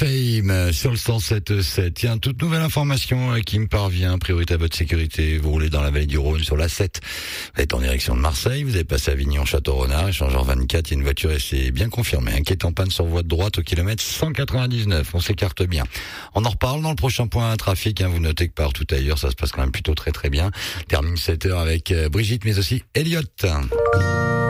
Fame sur le 107.7. Tiens, toute nouvelle information qui me parvient. Priorité à votre sécurité. Vous roulez dans la vallée du Rhône sur l'A7. Vous êtes en direction de Marseille. Vous avez passé Avignon, Château-Renard, échangeur 24. Il y a une voiture et c'est bien confirmé, qui est en panne sur voie de droite au kilomètre 199. On s'écarte bien. On en reparle dans le prochain point trafic. Vous notez que partout ailleurs, ça se passe quand même plutôt très très bien. Termine 7h avec Brigitte, mais aussi Elliot.